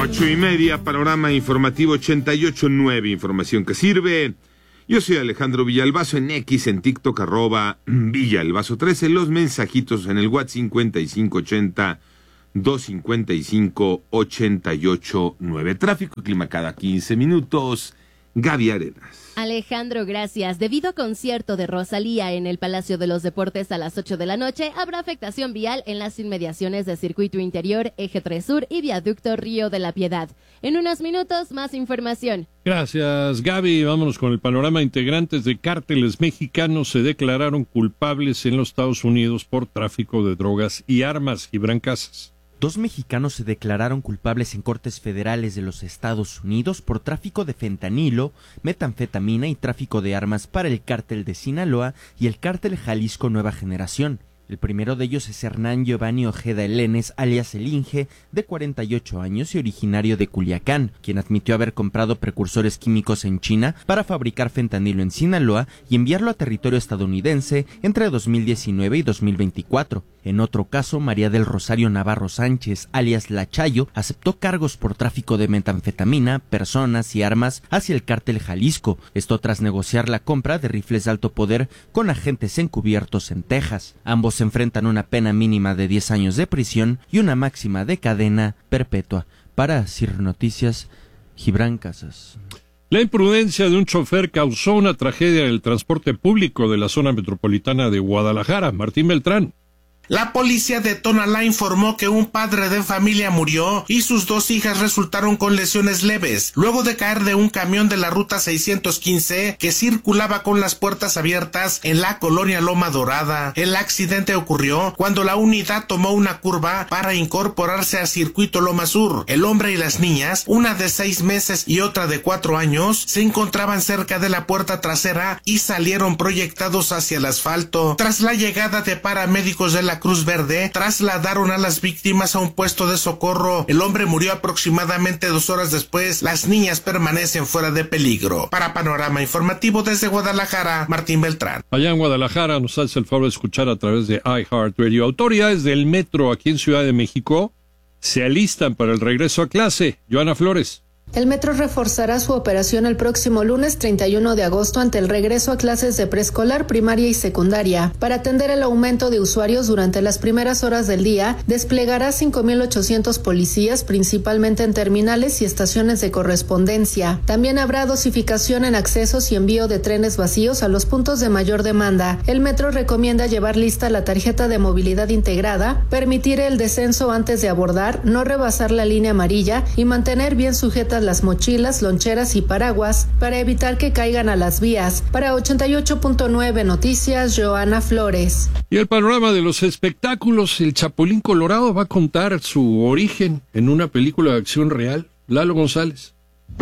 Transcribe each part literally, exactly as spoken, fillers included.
Ocho y media, panorama informativo ochenta y ocho nueve, información que sirve. Yo soy Alejandro Villalbazo, en X, en TikTok, arroba Villalbazo trece, los mensajitos en el WhatsApp cincuenta y cinco ochenta, doscientos cincuenta y cinco, ochenta y ocho nueve. Tráfico y clima cada quince minutos. Gaby Arenas. Alejandro, gracias. Debido a concierto de Rosalía en el Palacio de los Deportes a las ocho de la noche, habrá afectación vial en las inmediaciones de Circuito Interior, Eje tres Sur y Viaducto Río de la Piedad. En unos minutos, más información. Gracias, Gaby. Vámonos con el panorama. Integrantes de cárteles mexicanos se declararon culpables en los Estados Unidos por tráfico de drogas y armas. Gibran Casas. Dos mexicanos se declararon culpables en cortes federales de los Estados Unidos por tráfico de fentanilo, metanfetamina y tráfico de armas para el cártel de Sinaloa y el cártel Jalisco Nueva Generación. El primero de ellos es Hernán Giovanni Ojeda Elenes, alias El Inge, de cuarenta y ocho años y originario de Culiacán, quien admitió haber comprado precursores químicos en China para fabricar fentanilo en Sinaloa y enviarlo a territorio estadounidense entre dos mil diecinueve y dos mil veinticuatro. En otro caso, María del Rosario Navarro Sánchez, alias La Chayo, aceptó cargos por tráfico de metanfetamina, personas y armas hacia el cártel Jalisco, esto tras negociar la compra de rifles de alto poder con agentes encubiertos en Texas. Ambos se enfrentan una pena mínima de diez años de prisión y una máxima de cadena perpetua. Para Sir Noticias, Gibran Casas. La imprudencia de un chofer causó una tragedia en el transporte público de la zona metropolitana de Guadalajara. Martín Beltrán. La policía de Tonalá informó que un padre de familia murió y sus dos hijas resultaron con lesiones leves, luego de caer de un camión de la ruta seiscientos quince que circulaba con las puertas abiertas en la colonia Loma Dorada. El accidente ocurrió cuando la unidad tomó una curva para incorporarse a Circuito Loma Sur. El hombre y las niñas, una de seis meses y otra de cuatro años, se encontraban cerca de la puerta trasera y salieron proyectados hacia el asfalto. Tras la llegada de paramédicos de la Cruz Verde, trasladaron a las víctimas a un puesto de socorro. El hombre murió aproximadamente dos horas después. Las niñas permanecen fuera de peligro. Para Panorama Informativo desde Guadalajara, Martín Beltrán. Allá en Guadalajara nos hace el favor de escuchar a través de iHeartRadio. Autoridades del metro aquí en Ciudad de México se alistan para el regreso a clase. Joana Flores. El metro reforzará su operación el próximo lunes treinta y uno de agosto ante el regreso a clases de preescolar, primaria y secundaria. Para atender el aumento de usuarios durante las primeras horas del día, desplegará cinco mil ochocientos policías, principalmente en terminales y estaciones de correspondencia. También habrá dosificación en accesos y envío de trenes vacíos a los puntos de mayor demanda. El metro recomienda llevar lista la tarjeta de movilidad integrada, permitir el descenso antes de abordar, no rebasar la línea amarilla y mantener bien sujetas las mochilas, loncheras y paraguas para evitar que caigan a las vías. Para ochenta y ocho punto nueve Noticias, Joana Flores. Y el panorama de los espectáculos, el Chapulín Colorado va a contar su origen en una película de acción real. Lalo González.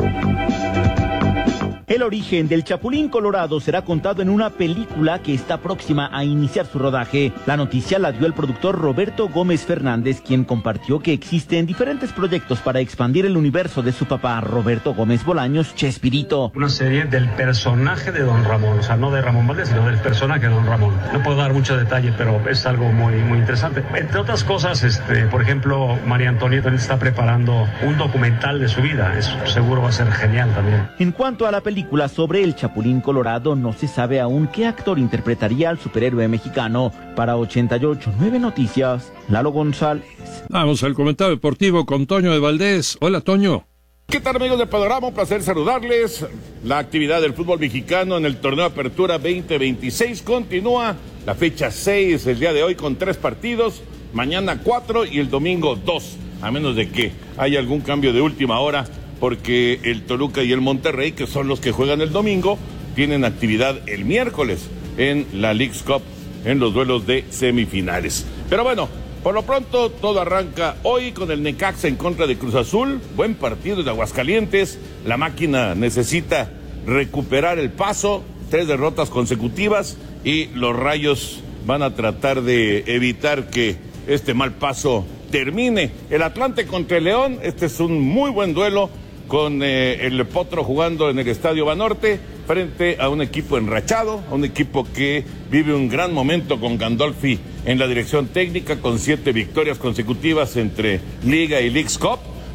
El origen del Chapulín Colorado será contado en una película que está próxima a iniciar su rodaje. La noticia la dio el productor Roberto Gómez Fernández, quien compartió que existen diferentes proyectos para expandir el universo de su papá, Roberto Gómez Bolaños, Chespirito. Una serie del personaje de Don Ramón, o sea, no de Ramón Valdés, sino del personaje de Don Ramón. No puedo dar mucho detalle, pero es algo muy, muy interesante. Entre otras cosas, este, por ejemplo, María Antonieta está preparando un documental de su vida. Eso seguro va a ser genial también. En cuanto a la película, sobre el Chapulín Colorado, no se sabe aún qué actor interpretaría al superhéroe mexicano. Para ochenta y ocho nueve Noticias, Lalo González. Vamos al comentario deportivo con Toño de Valdés. Hola, Toño. ¿Qué tal, amigos de Panorama? Un placer saludarles. La actividad del fútbol mexicano en el torneo Apertura veinte veintiséis continúa. La fecha seis el día de hoy con tres partidos, mañana cuatro y el domingo dos, a menos de que haya algún cambio de última hora, porque el Toluca y el Monterrey, que son los que juegan el domingo, tienen actividad el miércoles en la Leagues Cup, en los duelos de semifinales. Pero bueno, por lo pronto todo arranca hoy con el Necaxa en contra de Cruz Azul. Buen partido de Aguascalientes. La máquina necesita recuperar el paso, tres derrotas consecutivas, y los Rayos van a tratar de evitar que este mal paso termine. El Atlante contra el León, este es un muy buen duelo, con eh, el Potro jugando en el Estadio Banorte frente a un equipo enrachado, a un equipo que vive un gran momento con Gandolfi en la dirección técnica, con siete victorias consecutivas entre Liga y Leagues Cup.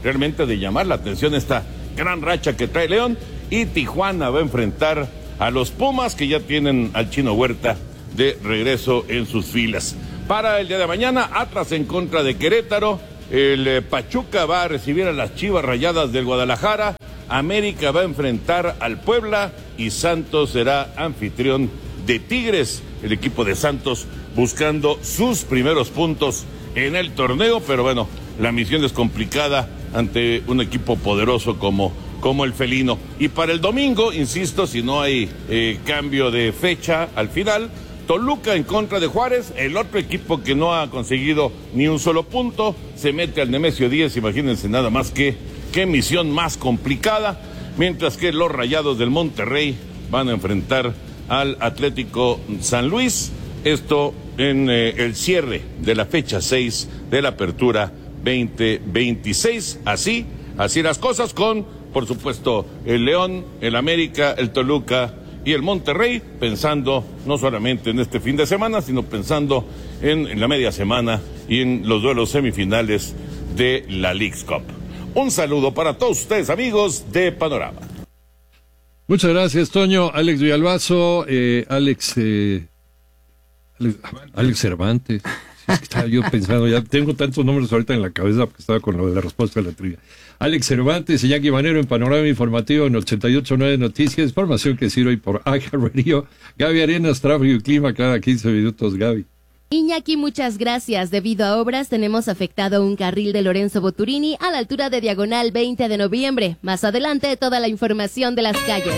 realmente de llamar la atención esta gran racha que trae León, y Tijuana va a enfrentar a los Pumas, que ya tienen al Chino Huerta de regreso en sus filas. Para el día de mañana, Atlas en contra de Querétaro, el eh, Pachuca va a recibir a las Chivas Rayadas del Guadalajara, América va a enfrentar al Puebla y Santos será anfitrión de Tigres, el equipo de Santos buscando sus primeros puntos en el torneo, pero bueno, la misión es complicada ante un equipo poderoso como, como el felino. Y para el domingo, insisto, si no hay eh, cambio de fecha al final, Toluca en contra de Juárez, el otro equipo que no ha conseguido ni un solo punto, se mete al Nemesio diez, imagínense nada más que qué misión más complicada, mientras que los Rayados del Monterrey van a enfrentar al Atlético San Luis, esto en eh, el cierre de la fecha seis de la apertura veinte veintiséis, así, así las cosas con, por supuesto, el León, el América, el Toluca y el Monterrey, pensando no solamente en este fin de semana, sino pensando en, en la media semana y en los duelos semifinales de la Leagues Cup. Un saludo para todos ustedes, amigos de Panorama. Muchas gracias, Toño. Alex Villalbazo, eh, Alex, eh, Alex, Alex Cervantes. Es que estaba yo pensando, ya tengo tantos nombres ahorita en la cabeza porque estaba con lo de la respuesta a la trivia. Alex Cervantes, Iñaki Manero en Panorama Informativo en ochenta y ocho punto nueve Noticias, información que sirve hoy por iHeartRadio. Gaby Arenas, tráfico y clima cada quince minutos, Gaby. Iñaki, muchas gracias. Debido a obras, tenemos afectado un carril de Lorenzo Boturini a la altura de Diagonal veinte de noviembre. Más adelante, toda la información de las calles.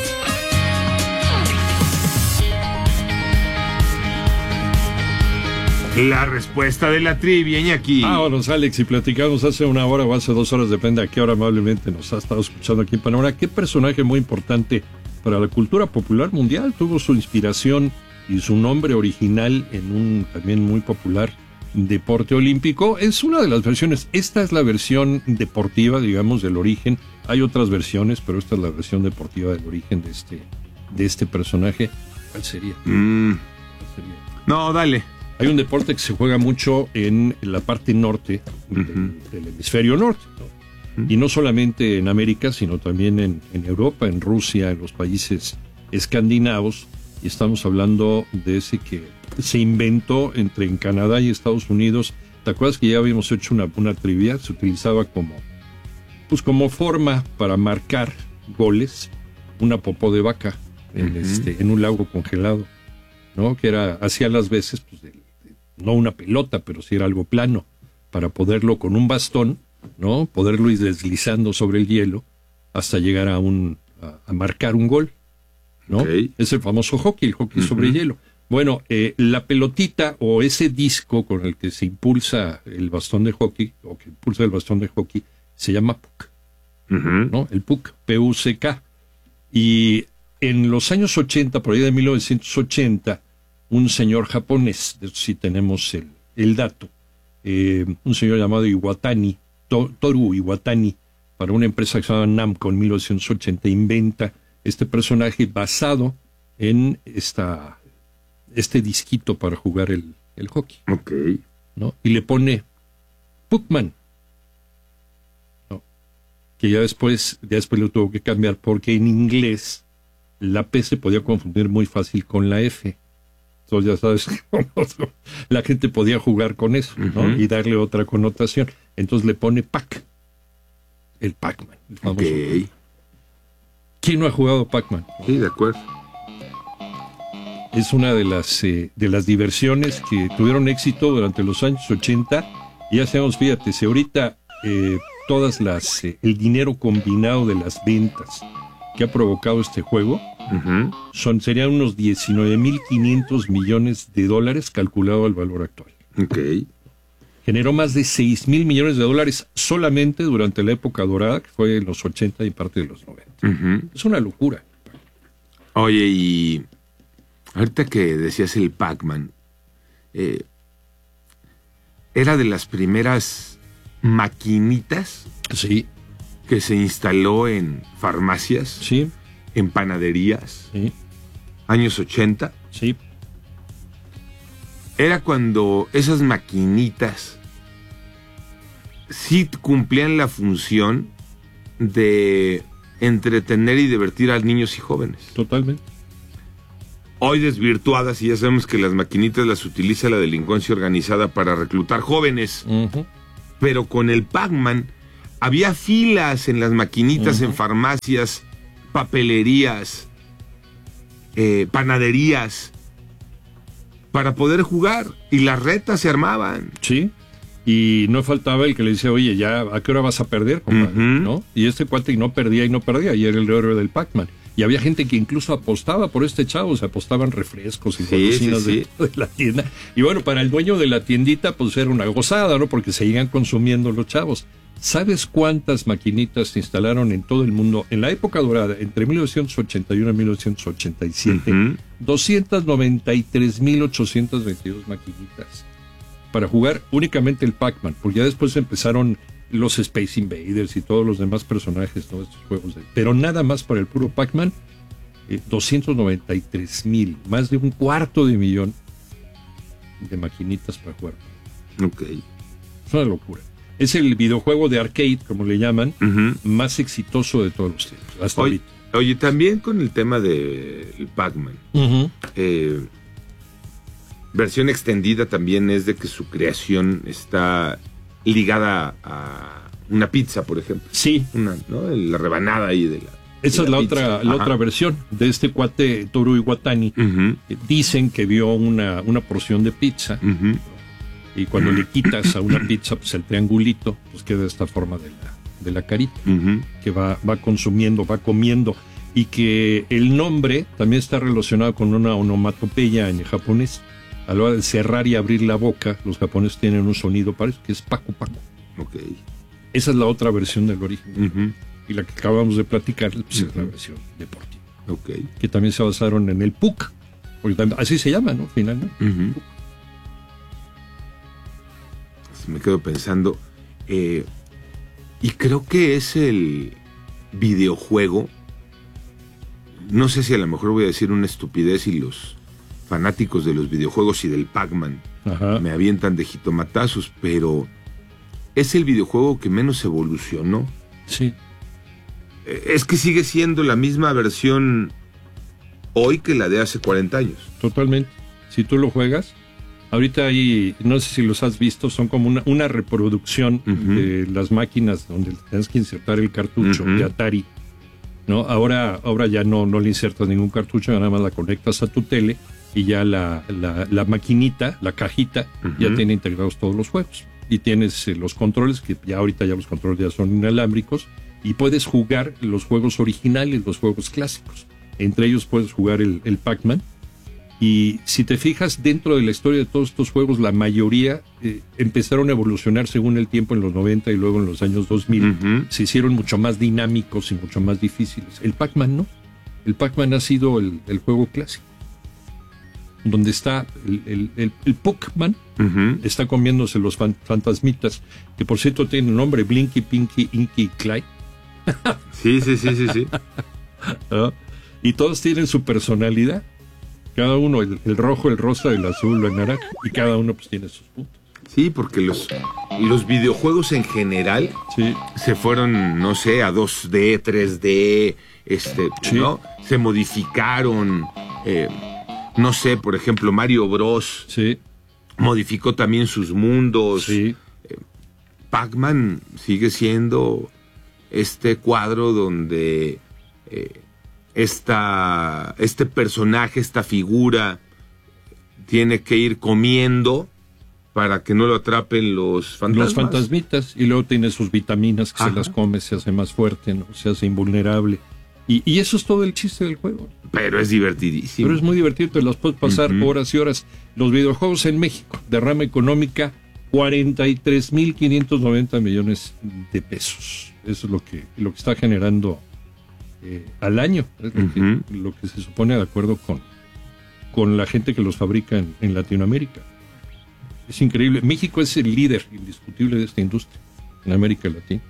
La respuesta de la trivia, Iñaki. Vámonos, Alex, y platicamos hace una hora o hace dos horas, depende a qué hora amablemente nos ha estado escuchando aquí en Panorama. ¿Qué personaje muy importante para la cultura popular mundial tuvo su inspiración y su nombre original en un también muy popular deporte olímpico? Es una de las versiones. Esta es la versión deportiva, digamos, del origen. Hay otras versiones, pero esta es la versión deportiva del origen de este, de este personaje. ¿Cuál sería? Mm. ¿Cuál sería? No, dale. Hay un deporte que se juega mucho en la parte norte del, Uh-huh. del hemisferio norte, ¿no? Uh-huh. Y no solamente en América, sino también en, en Europa, en Rusia, en los países escandinavos. Y estamos hablando de ese que se inventó entre en Canadá y Estados Unidos. ¿Te acuerdas que ya habíamos hecho una, una trivia? Se utilizaba como, pues como forma para marcar goles, una popó de vaca en, uh-huh. este, en un lago congelado, ¿no? Que era, hacía las veces, pues, de, de, no una pelota, pero sí era algo plano, para poderlo con un bastón, ¿no? Poderlo ir deslizando sobre el hielo hasta llegar a un a, a marcar un gol, ¿no? Okay. Es el famoso hockey, el hockey uh-huh. sobre hielo. Bueno, eh, la pelotita o ese disco con el que se impulsa el bastón de hockey, o que impulsa el bastón de hockey, se llama puck, uh-huh. ¿no? El puck, P U C K. Y en los años ochenta, por ahí de mil novecientos ochenta, un señor japonés, de eso sí tenemos el, el dato, eh, un señor llamado Iwatani, to, Toru Iwatani, para una empresa que se llama Namco en mil novecientos ochenta, inventa este personaje basado en esta, este disquito para jugar el, el hockey. Ok. ¿No? Y le pone Puckman, ¿no? Que ya después, ya después lo tuvo que cambiar porque en inglés la P se podía confundir muy fácil con la F. Entonces ya sabes, la gente podía jugar con eso, ¿no? Uh-huh. Y darle otra connotación. Entonces le pone Pac, el Pac-Man, el famoso. Okay. ¿Quién no ha jugado Pac-Man? Sí, de acuerdo. Es una de las eh, de las diversiones que tuvieron éxito durante los años ochenta. Y ya sabemos, fíjate, si ahorita eh, todas las eh, el dinero combinado de las ventas que ha provocado este juego, uh-huh. son serían unos diecinueve mil quinientos millones de dólares calculado al valor actual. Okay. Generó más de seis mil millones de dólares solamente durante la época dorada, que fue en los ochenta y parte de los noventa. Uh-huh. Es una locura. Oye, y ahorita que decías el Pac-Man, eh, era de las primeras maquinitas. Sí. Que se instaló en farmacias, sí, en panaderías, sí, años ochenta. Sí. Era cuando esas maquinitas sí cumplían la función de entretener y divertir a niños y jóvenes. Totalmente. Hoy desvirtuadas, y ya sabemos que las maquinitas las utiliza la delincuencia organizada para reclutar jóvenes. Uh-huh. Pero con el Pac-Man había filas en las maquinitas, uh-huh, en farmacias, papelerías, eh, panaderías, para poder jugar, y las retas se armaban. Sí. Y no faltaba el que le decía, oye, ya, ¿a qué hora vas a perder, compadre? Uh-huh. ¿No? Y este cuate no perdía y no perdía, y era el héroe del Pac-Man. Y había gente que incluso apostaba por este chavo, se apostaban refrescos y sí, golosinas sí, sí. de, de la tienda. Y bueno, para el dueño de la tiendita, pues era una gozada, ¿no? Porque seguían consumiendo los chavos. ¿Sabes cuántas maquinitas se instalaron en todo el mundo en la época dorada, entre mil novecientos ochenta y uno y mil novecientos ochenta y siete? Uh-huh. doscientas noventa y tres mil ochocientas veintidós maquinitas para jugar únicamente el Pac-Man, porque ya después empezaron los Space Invaders y todos los demás personajes, ¿no? Estos juegos de... Pero nada más para el puro Pac-Man, eh, doscientos noventa y tres mil, más de un cuarto de millón de maquinitas para jugar. Ok. Es una locura. Es el videojuego de arcade, como le llaman, uh-huh, más exitoso de todos los tiempos, hasta oye, ahorita. Oye, también con el tema del Pac-Man, uh-huh, eh, versión extendida también es de que su creación está ligada a una pizza, por ejemplo. Sí. Una, ¿no? La rebanada ahí de la... Esa de es la pizza. otra, la otra versión de este cuate Toru Iwatani. Uh-huh. Dicen que vio una, una porción de pizza, uh-huh, y cuando le quitas a una pizza pues el triangulito, pues queda esta forma de la, de la carita, uh-huh, que va, va consumiendo, va comiendo, y que el nombre también está relacionado con una onomatopeya en japonés. A la hora de cerrar y abrir la boca, los japoneses tienen un sonido para eso, que es paku paku. Okay. Esa es la otra versión del origen. Uh-huh. Y la que acabamos de platicar pues, uh-huh, es la versión deportiva. Okay. Que también se basaron en el P U C, porque también, así se llama, ¿no? Finalmente. Uh-huh. Me quedo pensando, eh, y creo que es el videojuego, no sé si a lo mejor voy a decir una estupidez y los fanáticos de los videojuegos y del Pac-Man Ajá. me avientan de jitomatazos, pero es el videojuego que menos evolucionó. Sí. Es que sigue siendo la misma versión hoy que la de hace cuarenta años. Totalmente. Si tú lo juegas, ahorita hay, no sé si los has visto, son como una, una reproducción uh-huh. de las máquinas donde tienes que insertar el cartucho uh-huh. de Atari, ¿no? Ahora, ahora ya no, no le insertas ningún cartucho, nada más la conectas a tu tele y ya la, la, la maquinita, la cajita, uh-huh. ya tiene integrados todos los juegos. Y tienes eh, los controles, que ya ahorita ya los controles ya son inalámbricos, y puedes jugar los juegos originales, los juegos clásicos. Entre ellos puedes jugar el, el Pac-Man. Y si te fijas, dentro de la historia de todos estos juegos, la mayoría eh, empezaron a evolucionar según el tiempo en los noventa y luego en los años dos mil. Uh-huh. Se hicieron mucho más dinámicos y mucho más difíciles. El Pac-Man no. El Pac-Man ha sido el, el juego clásico. Donde está el, el, el, el Pac-Man, uh-huh. está comiéndose los fan, fantasmitas, que por cierto tienen nombre, Blinky, Pinky, Inky y Clyde. Sí, sí, sí, sí, sí. ¿No? Y todos tienen su personalidad. Cada uno, el, el rojo, el rosa, el azul, el naranja, y cada uno pues tiene sus puntos. Sí, porque los, los videojuegos en general sí. se fueron, no sé, a dos D, tres D, este, sí. ¿no? Se modificaron, eh, no sé, por ejemplo, Mario Bros. Sí. Modificó también sus mundos. Sí. Eh, Pac-Man sigue siendo este cuadro donde eh, esta, este personaje, esta figura, tiene que ir comiendo para que no lo atrapen los fantasmas. Los fantasmitas, y luego tiene sus vitaminas que Ajá. se las come, se hace más fuerte, ¿no? Se hace invulnerable. Y, y eso es todo el chiste del juego. Pero es divertidísimo. Pero es muy divertido, te las puedes pasar uh-huh. horas y horas. Los videojuegos en México, derrama económica, cuarenta y tres mil quinientos noventa millones de pesos. Eso es lo que, lo que está generando eh, al año. Es lo, uh-huh. que, lo que se supone de acuerdo con, con la gente que los fabrica en, en Latinoamérica. Es increíble. México es el líder indiscutible de esta industria en América Latina.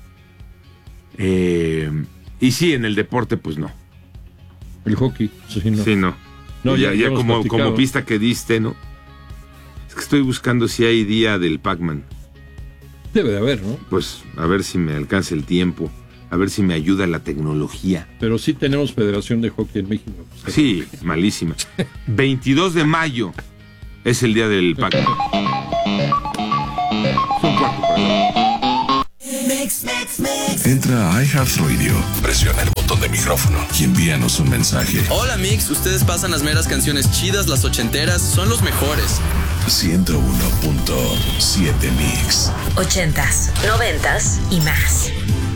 Eh... Y sí, en el deporte, pues no. El hockey, sí, no. Sí, no. no ya, ya, ya como, platicado. como pista que diste, ¿no? Es que estoy buscando si hay día del Pac-Man. Debe de haber, ¿no? Pues a ver si me alcanza el tiempo, a ver si me ayuda la tecnología. Pero sí tenemos Federación de Hockey en México. Sí, malísima. veintidós de mayo es el día del Paco. Entra a iHeartRadio, presiona el botón de micrófono y envíanos un mensaje. Hola Mix, ustedes pasan las meras canciones chidas, las ochenteras, son los mejores. ciento uno punto siete Mix. Ochentas, noventas y más.